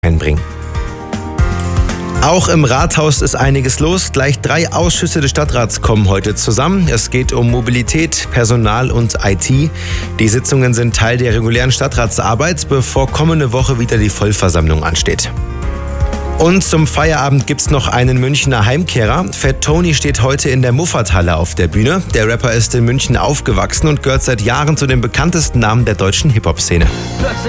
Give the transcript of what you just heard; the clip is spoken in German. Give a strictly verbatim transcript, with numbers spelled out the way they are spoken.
einbringen. Auch im Rathaus ist einiges los. Gleich drei Ausschüsse des Stadtrats kommen heute zusammen. Es geht um Mobilität, Personal und I T. Die Sitzungen sind Teil der regulären Stadtratsarbeit, bevor kommende Woche wieder die Vollversammlung ansteht. Und zum Feierabend gibt's noch einen Münchner Heimkehrer. Fat Tony steht heute in der Muffathalle auf der Bühne. Der Rapper ist in München aufgewachsen und gehört seit Jahren zu den bekanntesten Namen der deutschen Hip-Hop-Szene. Plötzlich